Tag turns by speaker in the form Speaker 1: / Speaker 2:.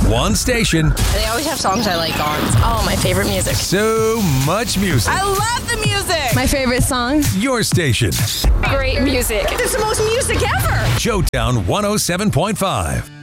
Speaker 1: One station.
Speaker 2: They always have songs I like on. Oh, my favorite music.
Speaker 1: So much music.
Speaker 2: I love the music.
Speaker 3: My favorite song.
Speaker 1: Your station.
Speaker 2: Great music. It's the most music ever.
Speaker 1: Showtown 107.5.